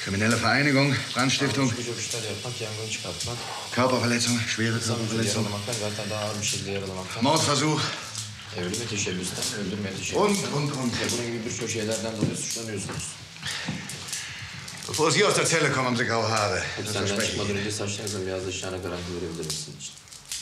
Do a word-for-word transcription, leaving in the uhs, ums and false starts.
Kriminelle Vereinigung, Brandstiftung. Körperverletzung, schwere Körperverletzung. Mordversuch. Und, und, und. Bevor Sie aus der Zelle kommen, haben Sie graue Haare. Hapishaneden çıkmadan önce saçlarınıza beyazlaşacağına garanti verebilir misiniz?